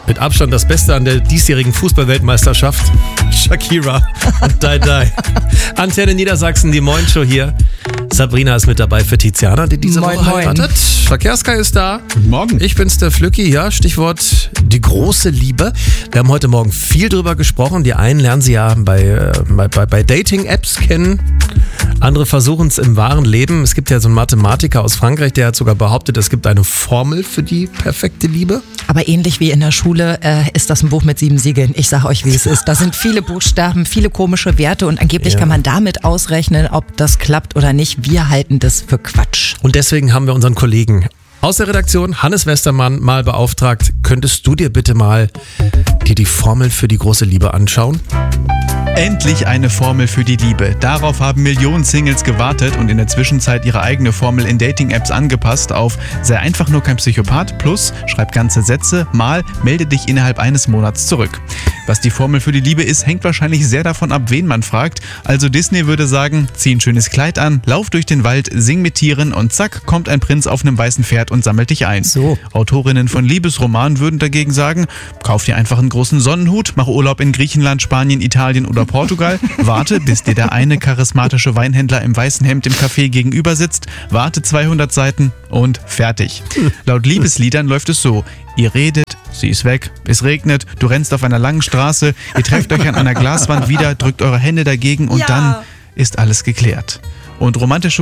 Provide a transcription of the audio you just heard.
Mit Abstand das Beste an der diesjährigen Fußball-Weltmeisterschaft. Shakira und Die Die. Antenne Niedersachsen, die Moin-Show hier. Sabrina ist mit dabei für Tiziana, die diese Woche heiratet. Verkehrskai ist da. Guten Morgen. Ich bin's, der Flücki. Ja, Stichwort die große Liebe. Wir haben heute Morgen viel drüber gesprochen. Die einen lernen sie ja bei Dating-Apps kennen. Andere versuchen es im wahren Leben. Es gibt ja so einen Mathematiker aus Frankreich, der hat sogar behauptet, es gibt eine Formel für die perfekte Liebe. Aber ähnlich wie in der Schule ist das ein Buch mit 7 Siegeln. Ich sag euch, wie es ist. Da sind viele Buchstaben, viele komische Werte und angeblich kann man damit ausrechnen, ob das klappt oder nicht. Wir halten das für Quatsch. Und deswegen haben wir unseren Kollegen aus der Redaktion, Hannes Westermann, mal beauftragt. Könntest du dir bitte mal die Formel für die große Liebe anschauen? Endlich eine Formel für die Liebe. Darauf haben Millionen Singles gewartet und in der Zwischenzeit ihre eigene Formel in Dating-Apps angepasst auf sei einfach nur kein Psychopath plus schreib ganze Sätze mal melde dich innerhalb eines Monats zurück. Was die Formel für die Liebe ist, hängt wahrscheinlich sehr davon ab, wen man fragt. Also Disney würde sagen, zieh ein schönes Kleid an, lauf durch den Wald, sing mit Tieren und zack, kommt ein Prinz auf einem weißen Pferd und sammelt dich ein. So. Autorinnen von Liebesromanen würden dagegen sagen, kauf dir einfach einen großen Sonnenhut, mach Urlaub in Griechenland, Spanien, Italien oder Portugal, warte, bis dir der eine charismatische Weinhändler im weißen Hemd im Café gegenüber sitzt, warte 200 Seiten und fertig. Laut Liebesliedern läuft es so, ihr redet, sie ist weg, es regnet, du rennst auf einer langen Straße, ihr trefft euch an einer Glaswand wieder, drückt eure Hände dagegen und dann ist alles geklärt. Und romantische